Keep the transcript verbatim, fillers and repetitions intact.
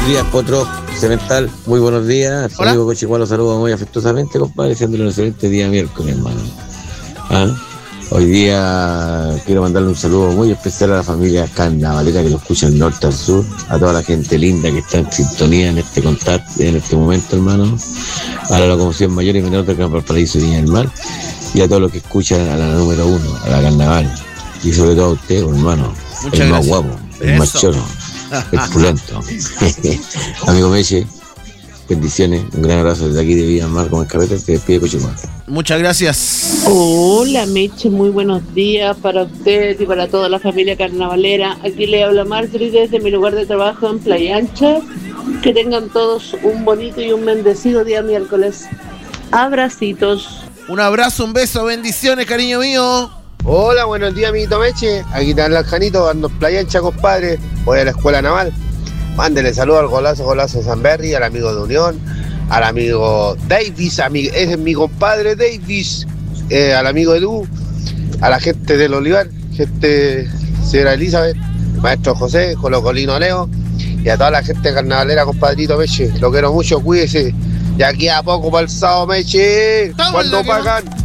días, Potro Cemental. Muy buenos días. Su amigo Cochicuá lo saludo muy afectuosamente, compadre, siendo un excelente día miércoles, hermano. ¿Ah? Hoy día quiero mandarle un saludo muy especial a la familia carnavalera que lo escucha del norte al sur, a toda la gente linda que está en sintonía en este contacto, en este momento, hermano, a la locomoción mayor y menor del Gran Valparaíso y Viña del Mar, y a todos los que escuchan a la número uno, a la carnaval, y sobre todo a usted, hermano. Muchas el gracias. más guapo, el Eso. más choro, el pulento. Amigo Meche, bendiciones, un gran abrazo desde aquí de Viña del Mar con el carrete, te despide Cochicuá. Muchas gracias. Hola Meche, muy buenos días para usted y para toda la familia carnavalera. Aquí le habla Marjorie desde mi lugar de trabajo en Playa Ancha. Que tengan todos un bonito y un bendecido día miércoles. Abracitos. Un abrazo, un beso, bendiciones, cariño mío. Hola, buenos días, amiguito Meche. Aquí está el Janito, ando en Playa Ancha, compadre. Voy a la escuela naval. Mándele saludos al golazo, golazo Sanberry, al amigo de Unión, al amigo Davis, amigo, ese es mi compadre Davis, eh, al amigo Edu, a la gente del Olivar, gente, señora Elizabeth, maestro José, Colocolino Leo, y a toda la gente carnavalera, compadrito Meche. Lo quiero mucho, cuídese. Y aquí a poco para el sábado, Meche. ¿Cuándo pagan?